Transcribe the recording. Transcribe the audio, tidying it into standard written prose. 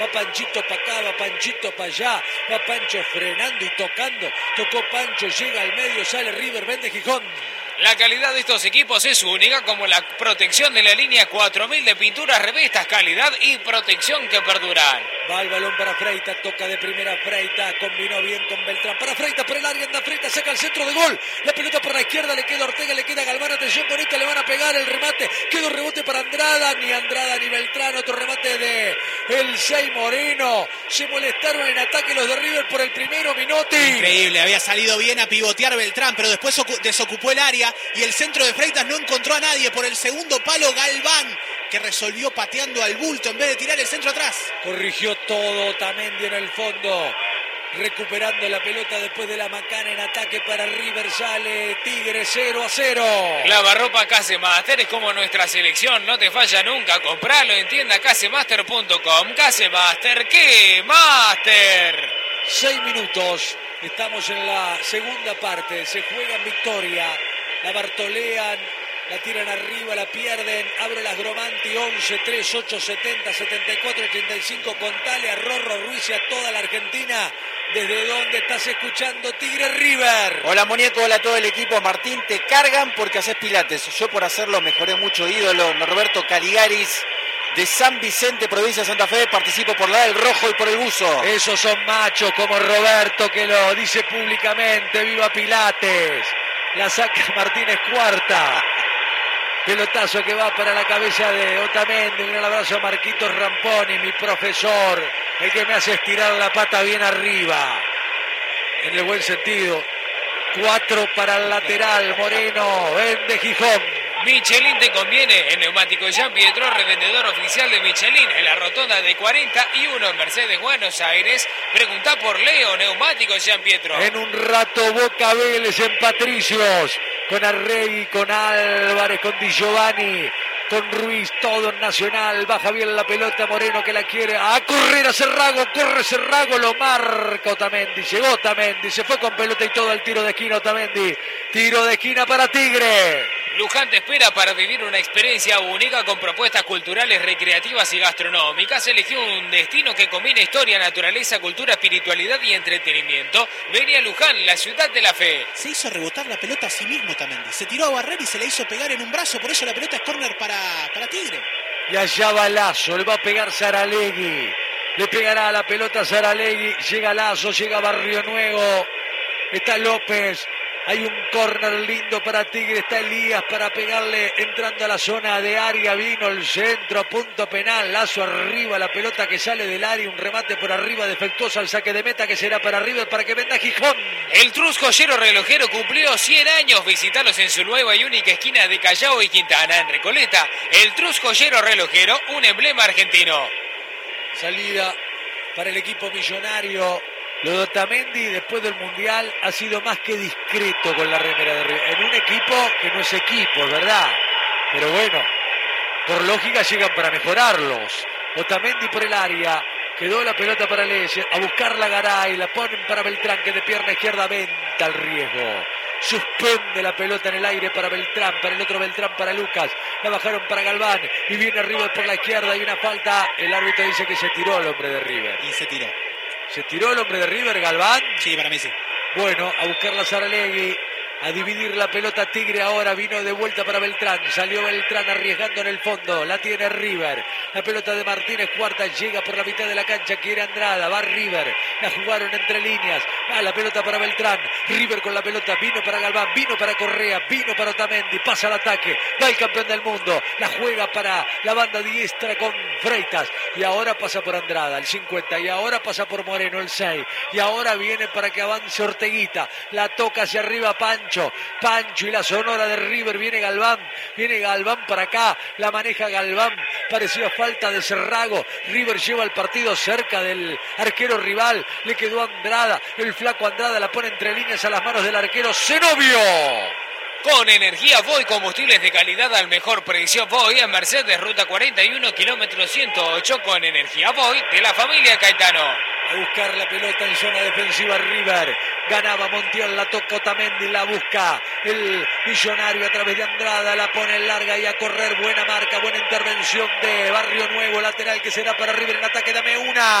Va Panchito para acá, va Panchito para allá, va Pancho frenando y tocando. Tocó Pancho, llega al medio, sale River, vende Gijón. La calidad de estos equipos es única, como la protección de la línea 4000 de pinturas Revistas, calidad y protección que perduran. Va el balón para Freitas, toca de primera Freitas, combinó bien con Beltrán. Para Freitas, por el área anda Freitas, saca el centro de gol. La pelota por la izquierda, le queda Ortega, le queda Galván. Atención con esta, le van a pegar el remate. Quedó rebote para Andrada ni Beltrán. Otro remate de el 6 Moreno. Se molestaron en ataque los de River por el primero, Minotti. Increíble, había salido bien a pivotear Beltrán, pero después desocupó el área y el centro de Freitas no encontró a nadie. Por el segundo palo, Galván, que resolvió pateando al bulto en vez de tirar el centro atrás. Corrigió todo Otamendi en el fondo, recuperando la pelota después de la macana en ataque para River. Sale Tigre 0-0. Lavarropa Casemaster es como nuestra selección, no te falla nunca. Compralo en tienda casemaster.com. Casemaster, ¡qué Master! 6 minutos, estamos en la segunda parte, se juega en Victoria, la bartolean, la tiran arriba, la pierden. Abre las Gromanti 11 3 8 70 74 85. Contale a Rorro Ruiz y a toda la Argentina desde donde estás escuchando Tigre River. Hola muñeco, hola a todo el equipo. Martín, te cargan porque haces pilates. Yo por hacerlo mejoré mucho. Ídolo Norberto Caligaris de San Vicente, provincia de Santa Fe. Participo por la del rojo y por el buzo. Esos son machos como Roberto, que lo dice públicamente. ¡Viva Pilates! La saca Martínez Cuarta. Pelotazo que va para la cabeza de Otamendi. Un gran abrazo a Marquitos Ramponi, mi profesor, el que me hace estirar la pata bien arriba, en el buen sentido. 4 para el lateral, Moreno, vende Gijón. Michelin te conviene. En Neumáticos Jean Pietro, revendedor oficial de Michelin en la rotonda de 41 en Mercedes, Buenos Aires. Preguntá por Leo, Neumáticos Jean Pietro. En un rato Boca Vélez en Patricios, con Arregui, con Álvarez, con Di Giovanni, con Ruiz, todo en Nacional. Baja bien la pelota Moreno, que la quiere a correr a Cerrago, corre Cerrago, lo marca Otamendi. Llegó Otamendi, se fue con pelota y todo al tiro de esquina Otamendi. Tiro de esquina para Tigre. Luján te espera para vivir una experiencia única con propuestas culturales, recreativas y gastronómicas. Elegí un destino que combina historia, naturaleza, cultura, espiritualidad y entretenimiento. Vení a Luján, la ciudad de la fe. Se hizo rebotar la pelota a sí mismo también. Se tiró a barrer y se la hizo pegar en un brazo. Por eso la pelota es córner para Tigre. Y allá va Lazo, le va a pegar Saralegui. Le pegará a la pelota Saralegui. Llega Lazo, llega Barrio Nuevo. Está López. Hay un córner lindo para Tigre, está Elías para pegarle entrando a la zona de área, vino el centro, punto penal, Lazo arriba, la pelota que sale del área, un remate por arriba defectuoso al saque de meta que será para River para que venda Gijón. El Trus Joyero Relojero cumplió 100 años, visitalos en su nueva y única esquina de Callao y Quintana, en Recoleta. El Trus Joyero Relojero, un emblema argentino. Salida para el equipo millonario. Lo de Otamendi después del Mundial ha sido más que discreto con la remera de River. En un equipo que no es equipo, ¿verdad? Pero bueno, por lógica llegan para mejorarlos. Otamendi por el área. Quedó la pelota para Leyes. A buscar la Garay. La ponen para Beltrán, que de pierna izquierda venta el riesgo. Suspende la pelota en el aire para Beltrán. Para el otro Beltrán, para Lucas. La bajaron para Galván. Y viene River por la izquierda. Hay una falta. El árbitro dice que se tiró el hombre de River. Y se tiró. ¿Se tiró el hombre de River, Galván? Sí, para mí sí. Bueno, a buscar la Saralegui, a dividir la pelota Tigre ahora, vino de vuelta para Beltrán, salió Beltrán arriesgando en el fondo, la tiene River, la pelota de Martínez Cuarta llega por la mitad de la cancha, quiere Andrada, va River, la jugaron entre líneas, va la pelota para Beltrán, River con la pelota, vino para Galván, vino para Correa, vino para Otamendi, pasa al ataque, va el campeón del mundo, la juega para la banda diestra con Freitas, y ahora pasa por Andrada, el 50, y ahora pasa por Moreno, el 6, y ahora viene para que avance Orteguita, la toca hacia arriba Pancho y la sonora de River, viene Galván para acá, la maneja Galván, parecía falta de Cerrago, River lleva el partido cerca del arquero rival, le quedó Andrada, el flaco Andrada la pone entre líneas a las manos del arquero Zenobio. Con energía Voy, combustibles de calidad al mejor precio. Voy en Mercedes, ruta 41, kilómetro 108, con energía Voy de la familia Caetano. A buscar la pelota en zona defensiva River. Ganaba Montiel, la toca Otamendi, la busca el Millonario a través de Andrada, la pone en larga y a correr. Buena marca, buena intervención de Barrio Nuevo, lateral que será para River en ataque. Dame una.